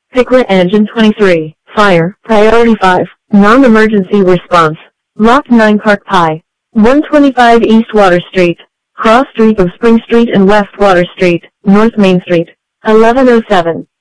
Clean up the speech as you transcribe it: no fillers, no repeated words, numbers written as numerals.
Picklet Engine 23. Fire. Priority 5. Non-emergency response. Lot 9 Park Pie. 125 East Water Street. Cross Street of Spring Street and West Water Street, North Main Street. 1107.